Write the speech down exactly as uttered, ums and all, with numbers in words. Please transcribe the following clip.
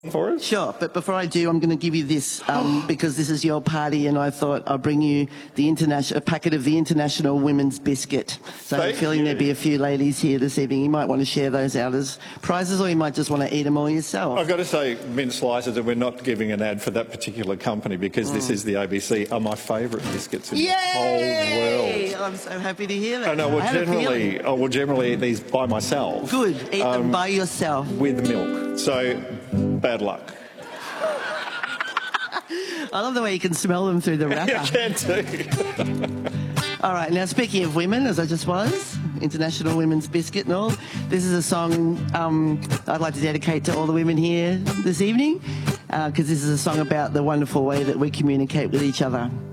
for us? Sure, but before I do, I'm going to give you this um, because this is your party, and I thought I'll bring you the international a packet of the International Women's Biscuit. So Thank I'm feeling you. there'd be a few ladies here this evening. You might want to share those out as prizes, or you might just want to eat them all yourself. I've got to say, mint slices, and we're not giving an ad for that particular company because mm. this is the A B C, are my favourite biscuits in Yay! the whole world. I'm so happy to hear that. I know, well, generally, I will generally eat these by myself. Good, eat um, them by yourself. With milk. So, bad luck. I love the way you can smell them through the wrapper. I can too. All right, now speaking of women, as I just was, International Women's Biscuit and all, this is a song um, I'd like to dedicate to all the women here this evening, because uh, this is a song about the wonderful way that we communicate with each other.